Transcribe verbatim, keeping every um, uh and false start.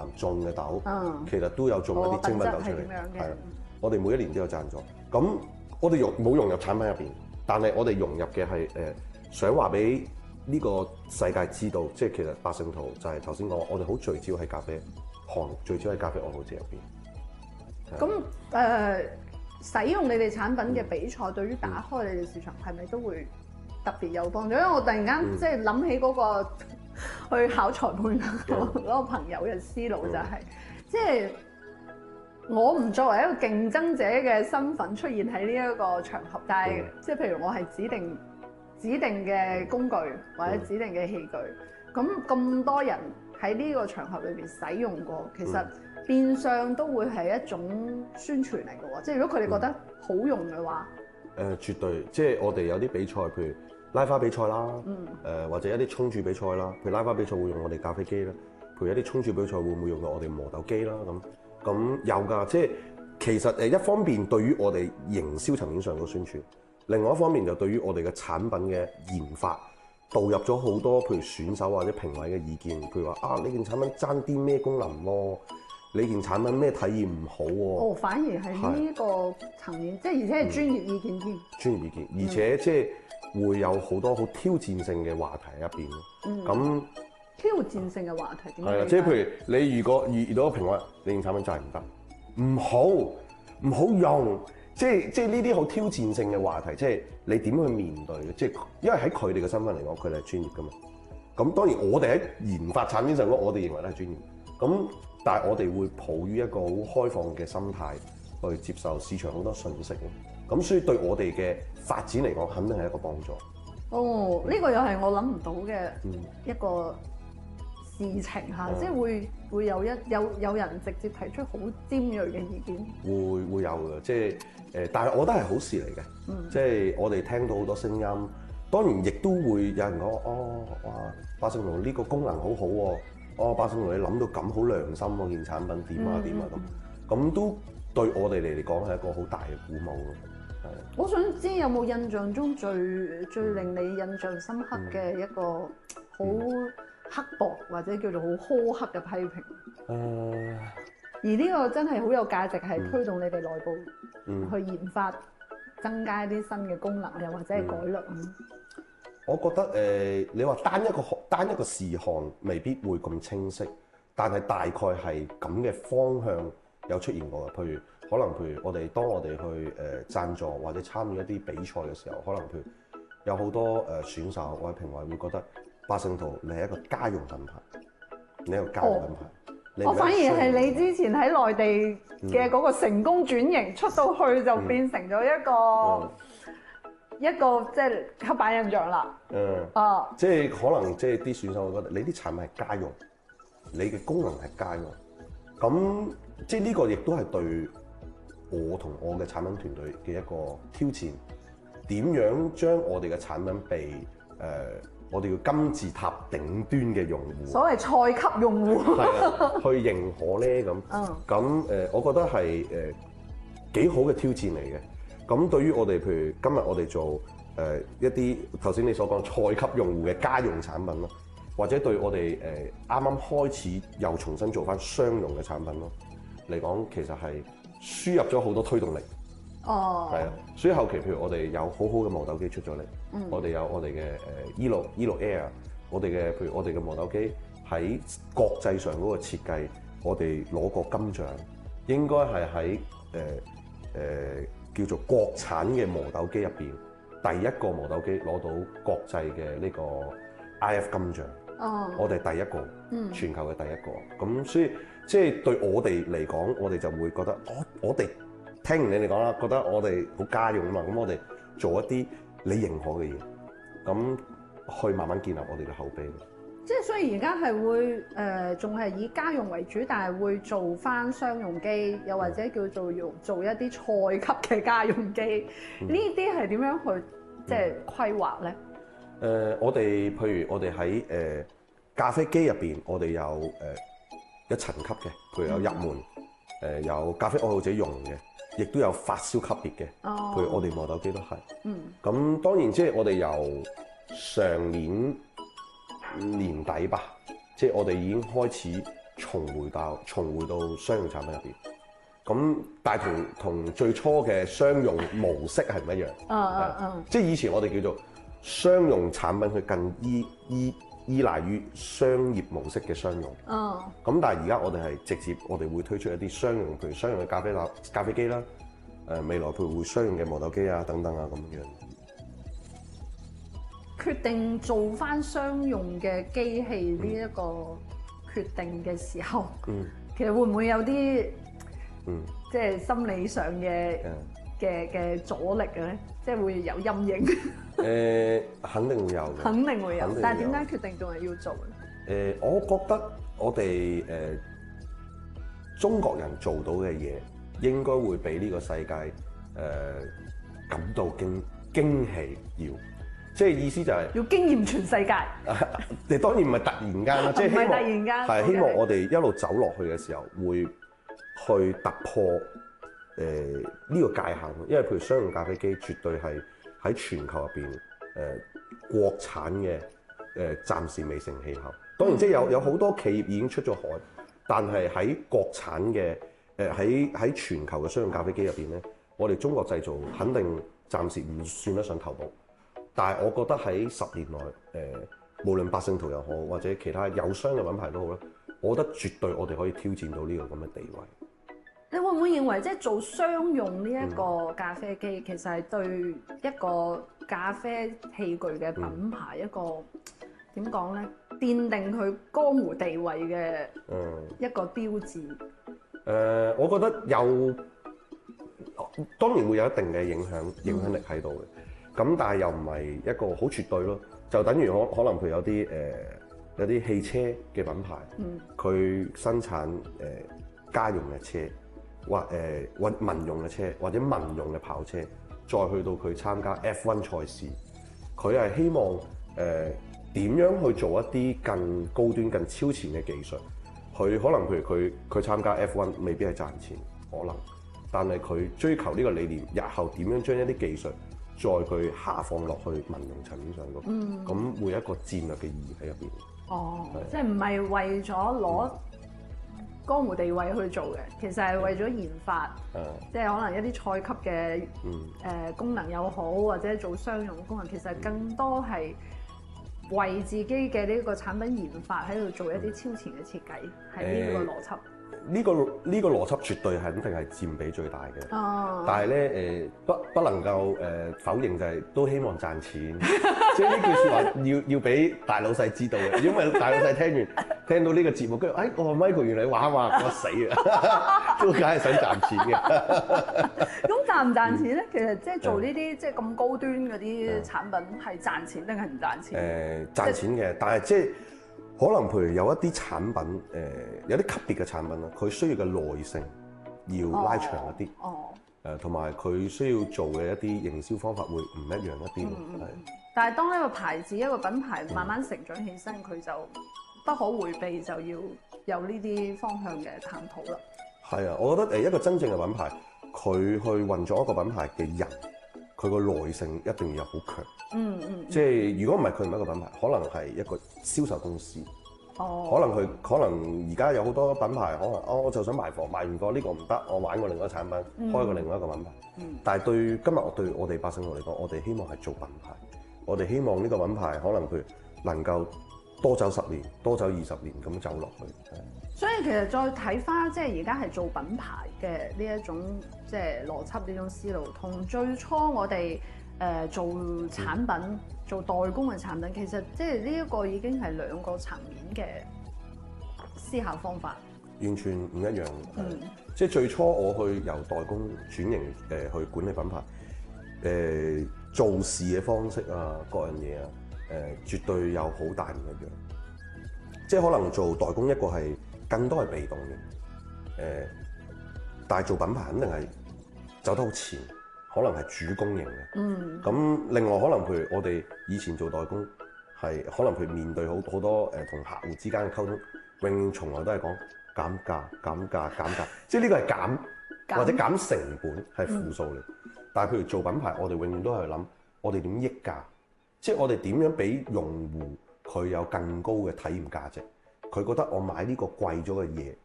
南種嘅豆， 嗯、 其實都有種一啲精品豆出嚟。係啊，我哋每一年都有贊助。咁我哋融冇融入產品入邊，但係我哋融入嘅係誒想話俾呢個世界知道，即係其實百勝圖就係頭先講，我哋好聚焦喺咖啡行，聚焦喺咖啡愛好者入邊。 咁誒、呃，使用你哋產品嘅比賽，對於打開你哋市場係咪都會特別有幫助？因為我突然間、嗯、即係諗起嗰、嗰個去考裁判嗰個朋友嘅思路就係、是，嗯、即係我唔作為一個競爭者嘅身份出現喺呢一個場合，但係、嗯、即係譬如我係指定指定嘅工具或者指定嘅器具，咁咁、嗯、多人喺呢個場合裏邊使用過，其實、嗯。變相都會係一種宣傳嚟嘅喎，即係如果佢哋覺得好用嘅話，誒、 嗯呃、絕對，即係我哋有啲比賽，譬如拉花比賽啦，誒、 嗯呃、或者一啲沖煮比賽啦，譬如拉花比賽會用我哋咖啡機啦，譬如一啲沖煮比賽會唔會用到我哋磨豆機啦，咁咁有㗎，即係其實誒一方面對於我哋營銷層面上嘅宣傳，另外一方面就對於我哋嘅產品嘅研發導入咗好多譬如選手或者評委嘅意見，譬如話啊，你件產品爭啲咩功能喎？你件產品咩體驗唔好喎？ 哦，反而係呢個層面，即係而且係專業意見添。專業意見， 而且即係會有好多好挑戰性嘅話題喺入邊。嗯。咁挑戰性嘅話題點解？ 係啊，即係譬如你如果遇遇到個評委，你件產品真係唔得，唔好唔好用，即係即係呢啲好挑戰性嘅話題，即係你點去面對嘅？即係因為喺佢哋嘅身份嚟講，佢哋係專業㗎嘛。咁當然我哋喺研發產品上講，我哋認為都係專業。咁但係我哋會抱於一個好開放嘅心態去接受市場好多信息嘅，咁所以對我哋嘅發展嚟講，肯定係一個幫助。 哦，呢、這個又係我諗唔到嘅一個事情嚇，嗯、即係會會有一有有人直接提出好尖鋭嘅意見。會會有嘅，即係誒，但係我覺得係好事嚟嘅，嗯、即係我哋聽到好多聲音，當然亦都會有人講哦，哇，百勝圖呢個功能好好喎。哦，百勝圖你諗到咁好良心喎，件產品點啊點啊咁，咁都對我哋嚟講係一個好大嘅鼓舞咯。係。 我想知有冇印象中最最令你印象深刻嘅一個好刻薄或者叫做好苛刻嘅批評？誒、嗯。而呢個真係好有價值，係推動你哋內部去研發、嗯、增加一啲新嘅功能，又或者係改良。嗯我覺得誒、呃，你話單一個單一個事項未必會咁清晰，但係大概係咁嘅方向有出現過嘅。譬如可能譬如我哋當我哋去誒、呃、贊助或者參與一啲比賽嘅時候，可能譬如有好多誒、呃、選手或者評委會覺得百勝圖你係一個家用品牌，你係一個家用品牌。 我、哦、反而係你之前喺內地嘅嗰個成功轉型、嗯、出到去就變成咗一個。嗯嗯一個即係刻板印象啦。嗯。啊。 即係可能即係啲選手會覺得你啲產品係家用，你嘅功能係家用。咁即係呢個亦都係對我同我嘅產品團隊嘅一個挑戰。點樣將我哋嘅產品被誒、呃、我哋叫金字塔頂端嘅用戶， 所謂菜級用戶， 係啊，去認可咧咁。嗯。咁誒，我覺得係誒幾好嘅挑戰嚟嘅。咁對於我哋，譬如今日我哋做誒、呃、一啲頭先你所講菜級用戶嘅家用產品咯，或者對我哋誒啱啱開始又重新做翻商用嘅產品咯嚟講，其實係輸入咗好多推動力。哦，係啊，所以後期譬如我哋有好好嘅磨豆機出咗嚟，嗯、我哋有我哋嘅誒 Elo Elo Air，我哋嘅譬如我哋嘅磨豆機喺國際上嗰個設計，我哋攞過金獎，應該係喺誒誒。呃呃叫做國產嘅磨豆機入邊，第一個磨豆機攞到國際嘅呢個 I F 金獎。哦，我哋第一個，嗯，全球嘅第一個。咁所以即係對我哋嚟講，我哋就會覺得，我我哋聽完你哋講啦，覺得我哋好家用啊嘛。咁我哋做一啲你認可嘅嘢，咁去慢慢建立我哋嘅口碑。 即係所以而家係會誒，仲、呃、係以家用為主，但係會做翻商用機，又或者叫做用做一啲菜級嘅家用機。呢啲係點樣去即係規劃咧？誒、 呃，我哋譬如我哋喺誒咖啡機入邊，我哋有誒、呃、一層級嘅，譬如有入門誒、嗯呃、有咖啡愛好者用嘅，亦都有發燒級別嘅。哦，譬如我哋磨豆機都係。嗯。咁當然即係我哋由上年年底吧，即係我哋已經開始重回到重回到商用產品入邊。咁但係同同最初嘅商用模式係唔一樣。 嗯嗯嗯。 即係以前我哋叫做商用產品，佢更依依依賴於商業模式嘅商用。嗯。咁但係而家我哋係直接，我哋會推出一啲商用，譬如商用嘅咖啡咖咖啡機啦。誒未來譬如會商用嘅磨豆機啊等等啊咁樣。 決定做翻商用嘅機器呢一個決定嘅時候，嗯、其實會唔會有啲，嗯、即係心理上嘅嘅嘅阻力嘅咧？即係會有陰影。誒、 呃，肯定會有嘅。 肯定會有，會有，但係點解決定仲係要做咧？誒、呃，我覺得我哋誒、呃、中國人做到嘅嘢，應該會俾呢個世界誒、呃、感到驚驚喜要。即係意思就係、是、 要經驗全世界。 你當然唔係突然間啦，即係希望唔係突然間， 係希望我哋一路走落去嘅時候，會去突破誒呢、呃呢個界限。因為譬如商用咖啡機，絕對係喺全球入邊誒國產嘅誒、呃，暫時未成氣候。當然即係有有好多企業已經出咗海，但係喺國產嘅誒喺喺全球嘅商用咖啡機入邊咧，我哋中國製造肯定暫時唔算得上頭部。但係我覺得喺十年內，誒、呃、無論百勝圖又好，或者其他友商嘅品牌都好啦，我覺得絕對我哋可以挑戰到呢個咁嘅地位。 你會唔會認為即係做商用呢一個咖啡機，嗯、其實係對一個咖啡器具嘅品牌一個點講咧，奠定佢江湖地位嘅一個標誌？誒、 嗯呃，我覺得有，當然會有一定嘅影響影響力喺度嘅。嗯咁但係又唔係一個好絕對咯，就等於可可能佢有啲誒、呃、有啲汽車嘅品牌，佢、嗯、生產誒、呃、家用嘅車，或誒或、呃、民用嘅車，或者民用嘅跑車，再去到佢參加 F 一 賽事，佢係希望誒點、呃、樣去做一啲更高端、更超前嘅技術。佢可能譬如佢佢參加 F 一 未必係賺錢，可能，但係佢追求呢個理念，日後點樣將一啲技術再佢下放落去民用層面上度，咁、嗯、會有一個戰略嘅意義喺入邊。哦，是即係唔係為咗攞江湖地位去做嘅，其實係為咗研發，嗯、即係可能一啲菜級嘅誒、嗯呃、功能又好，或者做商用功能，其實更多係為自己嘅呢個產品研發喺度做一啲超前嘅設計，係呢、嗯、個邏輯。 呢、這個呢、這個邏輯絕對係肯定係佔比最大嘅，哦、但係咧誒不不能夠誒、呃、否認就係都希望賺錢，即係呢句説話要要俾大老細知道嘅，因為大老細聽完聽到呢個節目，跟住誒我 Michael 原來玩話我死啊，都梗係想賺錢嘅。 咁賺唔賺錢咧？其實即係做呢啲即係咁高端嗰啲產品係賺錢定係唔賺錢？誒、 呃、賺錢嘅，就是、但係即係。可能譬如有一啲產品，誒、呃、有啲級別嘅產品啦，佢需要嘅耐性要拉長一啲，誒同埋佢需要做嘅一啲營銷方法會唔一樣一啲咯。係、嗯。是但係當一個牌子一個品牌慢慢成長起身，佢、嗯、就不可迴避就要有呢啲方向嘅探討啦。係啊，我覺得誒一個真正嘅品牌，佢去運作一個品牌嘅人，佢個耐性一定要好強。嗯嗯，即係如果唔係佢唔係一個品牌，可能係一個銷售公司。哦，可能佢可能而家有好多品牌，可能哦我就想賣貨，賣完貨呢個唔得，我玩過另外一個產品，嗯、開過另外一個品牌。嗯，但係對今日我對我哋百勝圖嚟講，我哋希望係做品牌，我哋希望呢個品牌可能佢能夠多走十年，多走二十年咁走落去。 所以其實再睇翻，即係而家係做品牌嘅呢一種即係邏輯呢種思路，同最初我哋。誒、呃、做產品、嗯、做代工嘅產品，其實即係呢一個已經係兩個層面嘅思考方法， 完全唔一樣。嗯，即係最初我去由代工轉型誒、呃、去管理品牌，誒、呃、做事嘅方式啊，各樣嘢啊，誒、呃、絕對有好大唔一樣。即係可能做代工一個係更多係被動嘅，誒、呃，但係做品牌肯定係走得好前。可能係主攻型嘅，嗯，咁另外可能譬如我哋以前做代工，係可能譬如面對好好多誒同客戶之間嘅溝通，永遠從來都係講減價、減價、減價，即係呢個係減，減或者減成本係負數嚟。嗯、但係譬如做品牌，我哋永遠都係諗我哋點益價，即係我哋點樣俾用戶佢有更高嘅體驗價值， 佢覺得我買呢個貴咗嘅嘢，